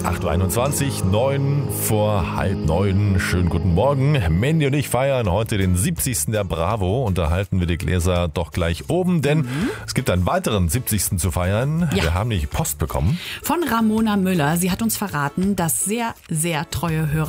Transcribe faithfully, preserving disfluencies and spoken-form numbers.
acht Uhr einundzwanzig, neun vor halb neun. Schönen guten Morgen. Mandy und ich feiern heute den siebzigsten der Bravo und da halten wir die Gläser doch gleich oben, denn mhm. es gibt einen weiteren siebzigsten zu feiern. Ja. Wir haben nämlich Post bekommen. Von Ramona Müller. Sie hat uns verraten, dass sehr, sehr treue Hörer